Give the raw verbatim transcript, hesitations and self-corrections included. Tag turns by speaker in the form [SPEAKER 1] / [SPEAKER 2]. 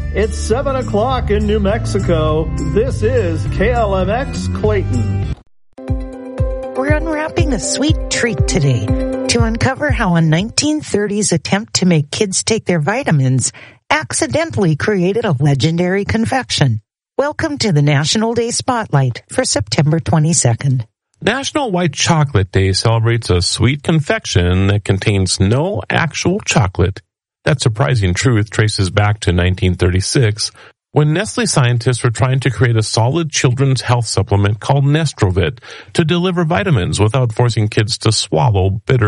[SPEAKER 1] It's seven o'clock in New Mexico. This is K L M X Clayton.
[SPEAKER 2] We're unwrapping a sweet treat today to uncover how a nineteen thirties attempt to make kids take their vitamins accidentally created a legendary confection. Welcome to the National Day Spotlight for September twenty-second.
[SPEAKER 3] National White Chocolate Day celebrates a sweet confection that contains no actual chocolate. That surprising truth traces back to nineteen thirty-six, when Nestle scientists were trying to create a solid children's health supplement called Nestrovit to deliver vitamins without forcing kids to swallow bitter